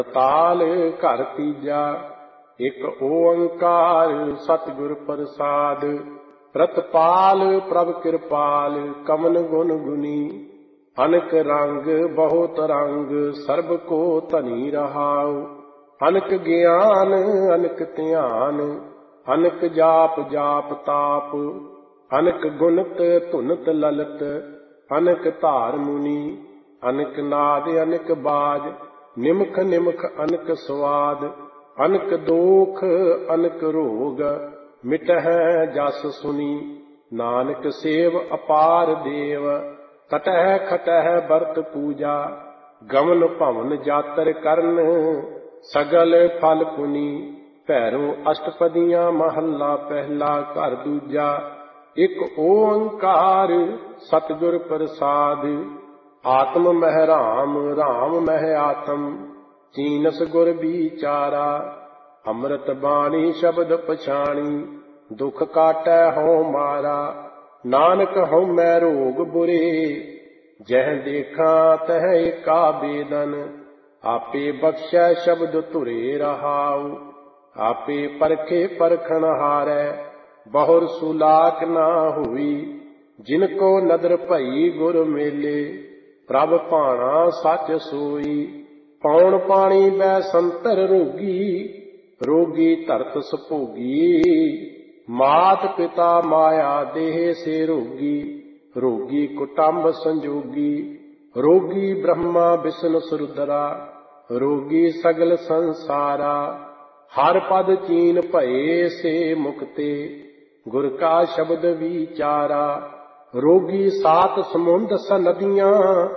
ਤਾਲ ਘਰ ਤੀਜਾ। ਇਕ ਓੰਕਾਰ ਸਤਿਗੁਰ ਪ੍ਰਸਾਦ। ਪ੍ਰਤਪਾਲ ਪ੍ਰਭ ਕਿਰਪਾਲ ਕਮਨ ਗੁਣ ਗੁਨੀ। ਅਨਕ ਰੰਗ ਬਹੁਤ ਰੰਗ ਸਰਬ ਕੋ ਧਨੀ ਰਹਾਉ। ਅਨਕ ਗਿਆਨ ਅਨਕ ਧਿਆਨ ਅਨਕ ਜਾਪ ਜਾਪ ਤਾਪ। ਅਨਕ ਗੁਣਤ ਧੁਨਤ ਲਲਤ ਅਨਕ ਧਾਰ ਮੁਨੀ। ਅਨਕ ਨਾਦ ਅਨਕ ਬਾਜ ਨਿਮਖ ਨਿਮਖ ਅਨਕ ਸਵਾਦ। ਅਨਕ ਦੋਖ ਅਨਕ ਰੋਗ ਮਿਟਹਿ ਜਸ ਸੁਨੀ। ਨਾਨਕ ਸੇਵ ਅਪਾਰ ਦੇਵ ਕਟਹਿ ਖਟਹਿ ਬਰਤ ਪੂਜਾ। ਗਮਨ ਭਵਨ ਜਾਤਰ ਕਰਨ ਸਗਲ ਫਲ ਪੁਨੀ। ਭੈਰੋ ਅਸ਼ਟਪਦੀਆਂ ਮਹੱਲਾ ਪਹਿਲਾ ਘਰ ਦੂਜਾ। ਇਕ ਓੰਕਾਰ ਸਤਿਗੁਰ ਪ੍ਰਸਾਦ। ਆਤਮ ਮਹਿ ਰਾਮ ਰਾਮ ਮਹਿ ਆਤਮ ਚੀਨਸ ਗੁਰ ਵਿਚਾਰਾ। ਅੰਮ੍ਰਿਤ ਬਾਣੀ ਸ਼ਬਦ ਪਛਾਣੀ ਦੁਖ ਕਾਟੈ ਹਉ ਮਾਰਾ। ਨਾਨਕ ਹਉਮੈ ਰੋਗ ਬੁਰੇ ਜਹ ਦੇਖਾਂ ਤਹ ਏਕਾ ਬੇਦਨ। ਆਪੇ ਬਖਸ਼ੈ ਸ਼ਬਦ ਧੁਰੇ ਰਹਾਉ ਆਪੇ ਪਰਖੇ ਪਰਖਣ ਹਾਰੈ। ਬਹੁਰ ਸੁਲਾਕ ਨਾ ਹੋਈ ਜਿਨ ਕੋ ਨਦਰ ਭਈ ਗੁਰ ਮੇਲੇ। ਪ੍ਰਭ ਭਾਣਾ ਸੱਚ ਸੋਈ ਪੌਣ ਪਾਣੀ ਬੈ ਸੰਤਰ ਰੋਗੀ। ਰੋਗੀ ਧਰਤ ਸੁਭੋਗੀ ਮਾਤ ਪਿਤਾ ਮਾਇਆ ਦੇਹ ਸੇ ਰੋਗੀ। ਰੋਗੀ ਕੁਟੰਬ ਸੰਜੋਗੀ ਰੋਗੀ ਬ੍ਰਹਮਾ ਵਿਸ਼ਨ ਸੁਰਦਰਾ। ਰੋਗੀ ਸਗਲ ਸੰਸਾਰਾ ਹਰ ਪਦ ਚੀਨ ਭਏ ਸੇ ਮੁਕਤੇ। ਗੁਰ ਕਾ ਸ਼ਬਦ ਵਿਚਾਰਾ। ਰੋਗੀ ਸਾਤ ਸਮੁੰਦ ਸਨਦੀਆਂ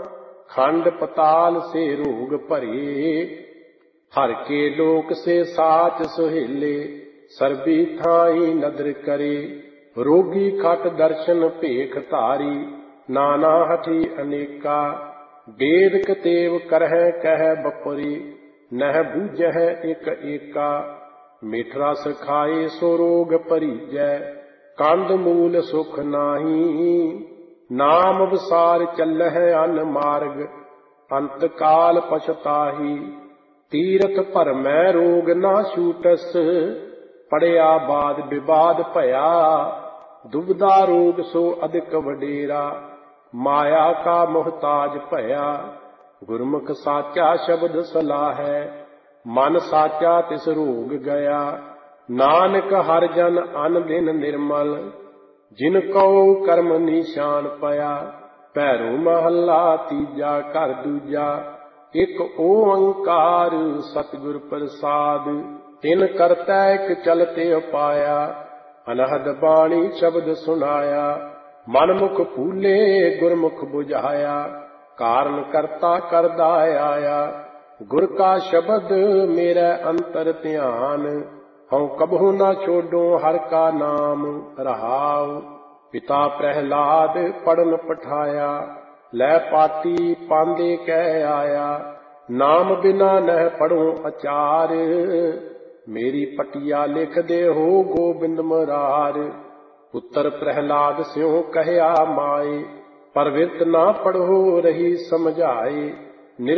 ਖੰਡ ਪਤਾਲ ਸੇ ਰੋਗ ਭਰੇ। ਹਰ ਕੇ ਲੋਕ ਸੇ ਸਾਚ ਸੁਹੇਲੇ ਸਰਬੀ ਥਾਈ ਨਦਰ ਕਰੇ। ਰੋਗੀ ਖਟ ਦਰਸ਼ਨ ਭੇਖ ਧਾਰੀ ਨਾਨਾ ਹਠੀ ਅਨੇਕਾ। ਬੇਦ ਕਤੇਵ ਕਰਹਿ ਕਹਿ ਬਪਰੀ ਨਹਿ ਬੂਝਹਿ ਇਕ ਏਕਾ। ਮਿਠ ਰਸ ਖਾਏ ਸੋ ਰੋਗ ਭਰੀਜੈ ਕੰਦ ਮੂਲ ਸੁਖ ਨਾਹੀ। ਨਾਮ ਵਿਸਾਰ ਚੱਲਹਿ ਅਨ ਮਾਰਗ ਅੰਤ ਕਾਲ ਪਛਤਾਹੀ। ਤੀਰਥ ਭਰਮੈ ਰੋਗ ਨਾ ਛੂਟਸ ਪੜਿਆ ਬਾਦ ਵਿਵਾਦ ਭਇਆ। ਦੁਬਦਾ ਰੋਗ ਸੋ ਅਧਿਕ ਵਡੇਰਾ ਮਾਇਆ ਕਾ ਮੁਹਤਾਜ ਭਇਆ। ਗੁਰਮੁਖ ਸਾਚਾ ਸ਼ਬਦ ਸਲਾਹੈ ਮਨ ਸਾਚਾ ਤਿਸ ਰੋਗ ਗਿਆ। ਨਾਨਕ ਹਰਿ ਜਨ ਅਨ ਦਿਨ ਨਿਰਮਲ ਜਿਨ ਕਉ ਕਰਮ ਨਿਸ਼ਾਨ ਪਿਆ। ਭੈਰੋ ਮਹੱਲਾ ਤੀਜਾ ਘਰ ਦੂਜਾ। ਇਕ ਓੰਕਾਰ ਸਤਿਗੁਰ ਪ੍ਰਸਾਦ। ਤਿਨ ਕਰਤੈ ਇਕ ਚਲਤੇ ਉਪਾਇਆ ਅਨਹਦ ਬਾਣੀ ਸ਼ਬਦ ਸੁਨਾਇਆ। ਮਨ ਮੁਖ ਫੂਲੇ ਗੁਰਮੁਖ ਬੁਝਾਇਆ ਕਾਰਨ ਕਰਤਾ ਕਰਦਾ ਆਇਆ। ਗੁਰ ਕਾ ਸ਼ਬਦ ਮੇਰਾ ਅੰਤਰ ਧਿਆਨ ਹਉ ਕਬਹੂ ਨਾ ਛੋਡੋ ਹਰਿ ਕਾ ਨਾਮ ਰਹਾਉ। ਪਿਤਾ ਪ੍ਰਹਿਲਾਦ ਪੜਨ ਪਠਾਇਆ ਲੈ ਪਾਤੀ ਪਾਂਦੇ ਕਹਿ ਆਇਆ। ਨਾਮ ਬਿਨਾ ਨਹਿ ਪੜੋ ਅਚਾਰ ਮੇਰੀ ਪਟਿਆ ਲਿਖਦੇ ਹੋ ਗੋਬਿੰਦ ਮੁਰਾਰ। ਪੁੱਤਰ ਪ੍ਰਹਿਲਾਦ ਸਿਉ ਕਹਿਆ ਮਾਏ ਪਰ ਵਿਰਤ ਨਾ ਪੜੋ ਰਹੀ ਸਮਝਾਏ।